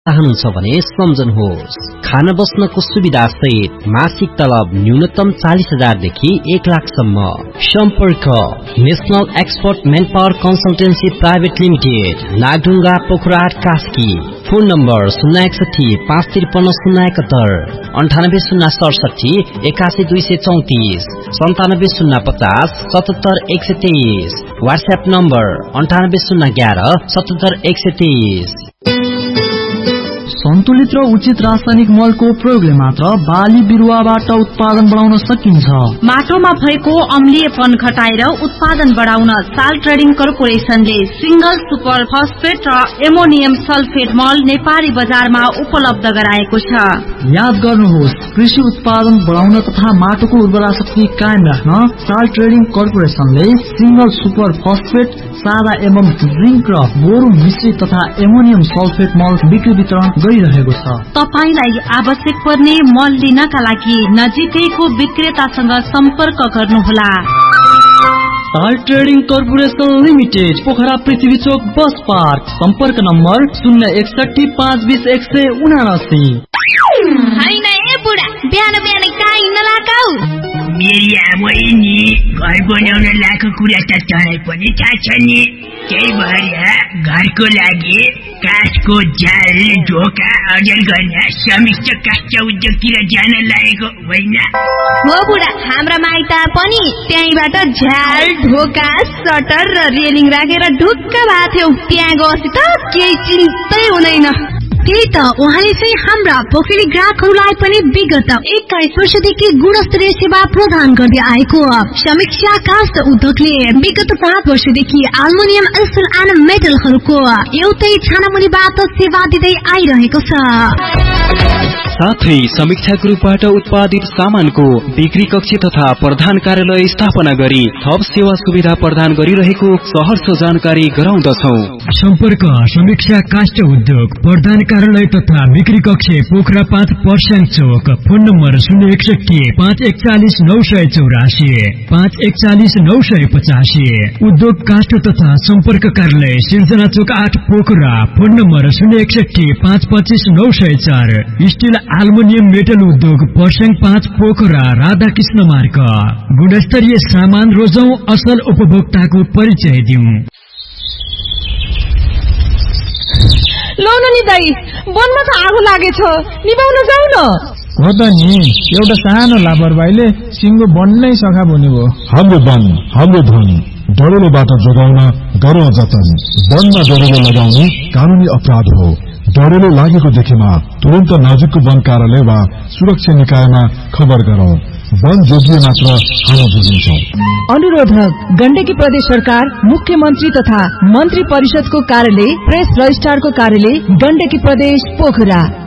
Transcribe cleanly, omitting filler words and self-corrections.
चाहनुहुन्छ भने सम्झनुहोस्। खान बस्नको सुविधा सहित मासिक तलब न्यूनतम 40,000 देखि 1 लाखसम्म। सम्पर्क national expert manpower consultancy private limited, Nagdhunga, पोखराहाट, Kaski. Phone number 061 553 071, 98 067 81 234, 97 050 77 123। WhatsApp number 98 011 77 123। सन्तुलित र उचित रासायनिक मलको प्रयोगले मात्र बाली बिरुवाबाट उत्पादन बढाउन सकिन्छ। माटोमा भएको अम्लीयपन घटाएर उत्पादन बढाउन साल ट्रेडिङ कर्पोरेसनले सिंगल सुपर फस्फेट र एमोनियम सल्फेट मल नेपाली बजारमा उपलब्ध गराएको छ। याद गर्नुहोस्, कृषि उत्पादन बढाउन तथा माटोको उर्वरा शक्ति कायम राख्न साल ट्रेडिङ कर्पोरेसनले सिंगल सुपर फस्फेट, सादा एवं जिंक र बोरो मिश्रित तथा एमोनियम सल्फेट मल बिक्री वितरण गरिरहेको छ। तपाईलाई आवश्यक पर्ने मल लिनका लागि नजिकैको विक्रेतासँग सम्पर्क गर्नुहोला। साल ट्रेडिङ कर्पोरेसन लिमिटेड, पोखरा पृथ्वी चोक बस पार्क। सम्पर्क नम्बर 061 520 179। हैन ए बुढा, बिहान बिहान कहाँ हिँड्न लागाउ? मेरी आमै नि घर बनाउन लाको कुरा त तँलाई पनि थाहा छ नि। त्यही भएर घरको लागि काठको जाल, ढोका अर्जन गर्न समिष्ट काष्ठ उद्योगतिर जान लागेको होइन हो बुढा? हाम्रा माइत पनि त्यहीबाट झ्याल, ढोका, सटर र रेलिङ राखेर ढुक्क भएको थियो। त्यहाँ गएपछि त केही चिन्तै हुँदैन। त्यही त उहाँले चाहिँ हाम्रा पोखरी ग्राहकहरूलाई पनि विगत 21 वर्षदेखि गुणस्तरीय सेवा प्रदान गर्दै आएको समीक्षा काष्ठ उद्योगले विगत 5 वर्षदेखि एल्युमिनियम, स्टिल एन्ड मेटलहरूको एउटै छानामुनिबाट सेवा दिँदै आइरहेको छ। साथै समीक्षा ग्रुपबाट उत्पादित सामानको बिक्री कक्ष तथा प्रधान कार्यालय स्थापना गरी थप सेवा सुविधा प्रदान गरिरहेको सहर्ष जानकारी गराउँदछौ। सम्पर्क समीक्षा काष्ठ उद्योग, प्रधान कार्यालय तथा बिक्री कक्ष, पोखरा 5 पर्स्याङ चोक। Phone number 061 541 984, 541 985। उद्योग काष्ठ तथा सम्पर्क कार्यालय सिर्जना चोक 8 Pokhara. Phone number 061 525 904। Still aluminium metal उद्योग पर्स्याङ 5 पोखरा, राधाकृष्ण मार्ग। गुणस्तरीय सामान रोजौं, असल उपभोक्ताको परिचय दिउँ। लौन नि दाई, वनमा त आगो लागेछ, निभाउन जाऊ न। हो त नि, एउटा सानो लापरवाहीले सिङ्गो बन्नै सखा बन्यो। हाम्रो वन, हाम्रो धन, डढेलोबाट जोगाउन गरौँ जतन। वनमा डढेलो लगाउने कानूनी अपराध हो। डढेलो लागेको देखेमा तुरन्त नजिकको वन कार्यालय वा सुरक्षा निकायमा खबर गरौँ। वन जोगिए मात्र हामी जोगिन्छौँ। अनुरोधक गण्डकी प्रदेश सरकार, मुख्यमन्त्री तथा मन्त्री परिषदको कार्यालय, प्रेस रजिस्ट्रारको कार्यालय, गण्डकी प्रदेश, पोखरा।